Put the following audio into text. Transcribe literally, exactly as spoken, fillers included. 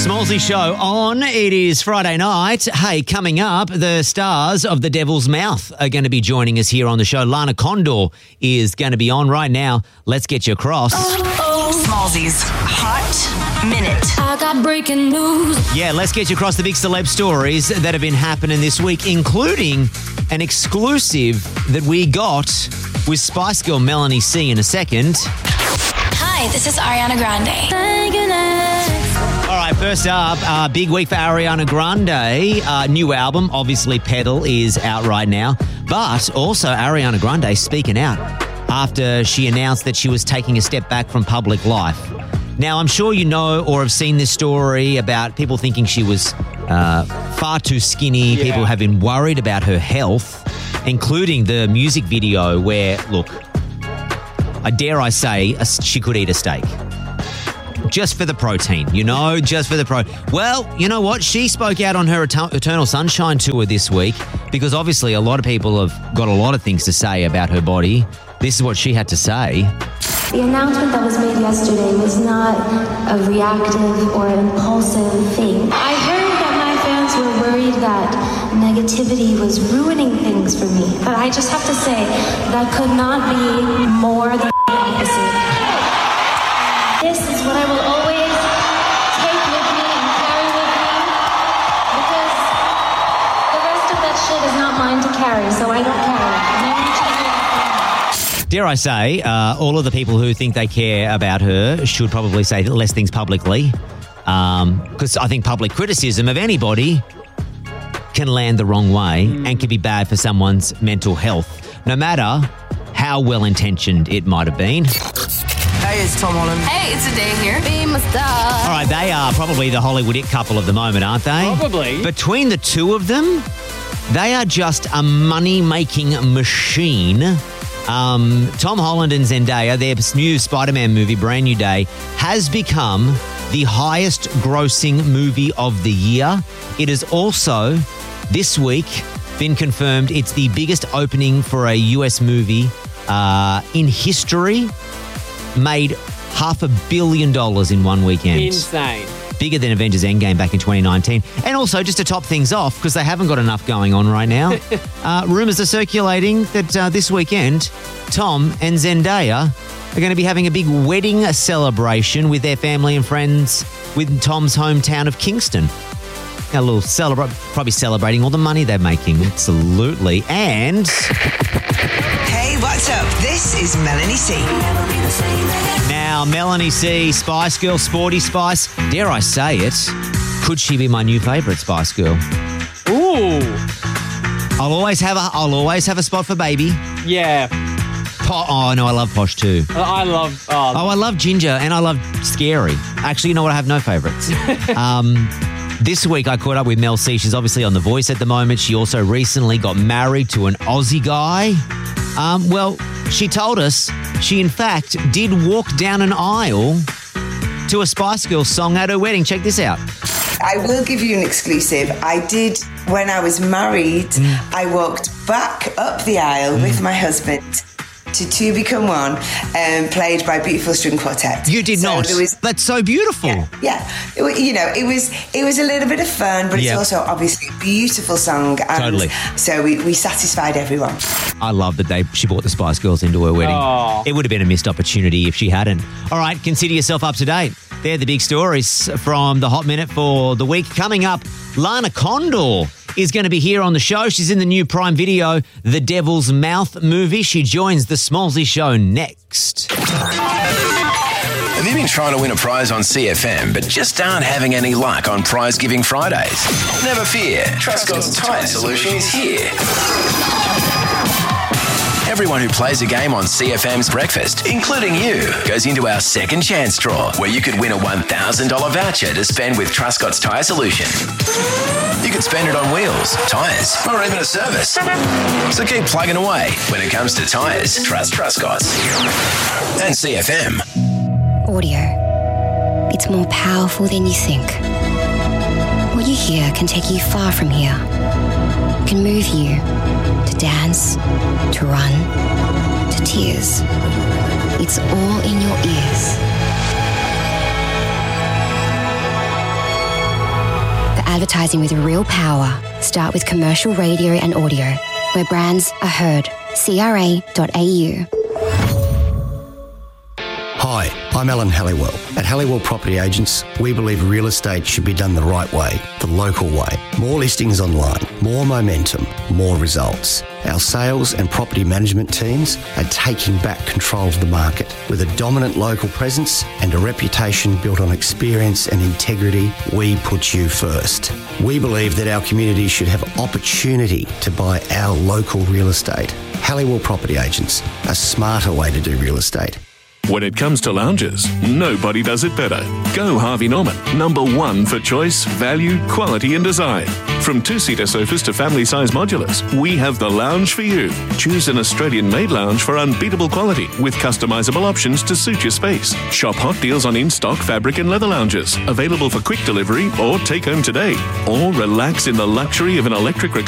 Smallsy Show on. It is Friday night. Hey, coming up, the stars of The Devil's Mouth are going to be joining us here on the show. Lana Condor is going to be on right now. Let's get you across. Oh, Smallsy's Hot Minute. I got breaking news. Yeah, let's get you across the big celeb stories that have been happening this week, including an exclusive that we got with Spice Girl Melanie C in a second. Hi, this is Ariana Grande. All right, first up, uh, big week for Ariana Grande. Uh, new album, obviously Pedal, is out right now. But also Ariana Grande speaking out after she announced that she was taking a step back from public life. Now, I'm sure you know or have seen this story about people thinking she was uh, far too skinny. Yeah. People have been worried about her health, including the music video where, look, I dare I say, a, she could eat a steak. Just for the protein, you know, just for the pro. Well, you know what? She spoke out on her Eter- Eternal Sunshine tour this week because obviously a lot of people have got a lot of things to say about her body. This is what she had to say. The announcement that was made yesterday was not a reactive or impulsive thing. I heard that my fans were worried that negativity was ruining things for me, but I just have to say that could not be more than the opposite. This is what I will always take with me and carry with me because the rest of that shit is not mine to carry, so I don't carry it. Dare I say, uh, all of the people who think they care about her should probably say less things publicly, because um, I think public criticism of anybody can land the wrong way mm. and can be bad for someone's mental health, no matter how well-intentioned it might have been. Hey, it's Tom Holland. Hey, it's Zendaya here. Be my star. All right, they are probably the Hollywood it couple of the moment, aren't they? Probably. Between the two of them, they are just a money-making machine. Um, Tom Holland and Zendaya, their new Spider-Man movie, Brand New Day, has become the highest-grossing movie of the year. It has also, this week, been confirmed it's the biggest opening for a U S movie uh, in history. Made half a billion dollars in one weekend. Insane. Bigger than Avengers Endgame back in twenty nineteen. And also, just to top things off, because they haven't got enough going on right now, uh, rumours are circulating that uh, this weekend, Tom and Zendaya are going to be having a big wedding celebration with their family and friends with Tom's hometown of Kingston. A little celebrate, probably celebrating all the money they're making. Absolutely. And... Hey, what's up? This is Melanie C. Now, Melanie C, Spice Girl, Sporty Spice. Dare I say it, could she be my new favourite Spice Girl? Ooh. I'll always have a, I'll always have a spot for Baby. Yeah. Po- oh, no, I love Posh too. I love... Oh, Oh, I love Ginger and I love Scary. Actually, you know what? I have no favourites. um, this week, I caught up with Mel C. She's obviously on The Voice at the moment. She also recently got married to an Aussie guy. Um, well, she told us she, in fact, did walk down an aisle to a Spice Girls song at her wedding. Check this out. I will give you an exclusive. I did, when I was married, mm. I walked back up the aisle mm. with my husband to Two Become One, um, played by Beautiful String Quartet. You did so not. Was, That's so beautiful. Yeah, yeah. It, you know, it was it was a little bit of fun, but it's yep. also obviously a beautiful song. And totally. So we, we satisfied everyone. I love that they she brought the Spice Girls into her wedding. Oh. It would have been a missed opportunity if she hadn't. All right, consider yourself up to date. They're the big stories from the Hot Minute for the week. Coming up, Lana Condor is going to be here on the show. She's in the new Prime Video, The Devil's Mouth movie. She joins the Smallsy Show next. Have you been trying to win a prize on C F M but just aren't having any luck on Prize Giving Fridays? Never fear. Trustcott's Tyre Solution is here. Everyone who plays a game on C F M's Breakfast, including you, goes into our second chance draw where you could win a one thousand dollars voucher to spend with Trustcott's Tyre Solution. You could spend it on wheels, tyres, or even a service. So keep plugging away. When it comes to tyres, trust Trustcott's. And C F M. Audio. It's more powerful than you think. What you hear can take you far from here. It can move you to dance, to run, to tears. It's all in your ears. Advertising with real power. Start with commercial radio and audio, where brands are heard. C R A dot A U. Hi, I'm Alan Halliwell. At Halliwell Property Agents, we believe real estate should be done the right way, the local way. More listings online, more momentum, more results. Our sales and property management teams are taking back control of the market with a dominant local presence and a reputation built on experience and integrity. We put you first. We believe that our community should have opportunity to buy our local real estate. Halliwell Property Agents, a smarter way to do real estate. When it comes to lounges, nobody does it better. Go Harvey Norman, number one for choice, value, quality and design. From two-seater sofas to family-size modulars, we have the lounge for you. Choose an Australian-made lounge for unbeatable quality with customizable options to suit your space. Shop hot deals on in-stock fabric and leather lounges, available for quick delivery or take home today. Or relax in the luxury of an electric recliner